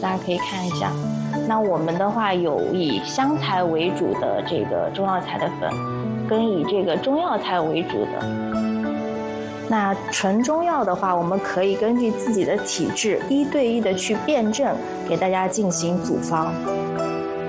大家可以看一下。那我们的话有以香菜为主的这个中药材的粉，跟以这个中药材为主的。那纯中药的话，我们可以根据自己的体质1对1的去辩证，给大家进行组方。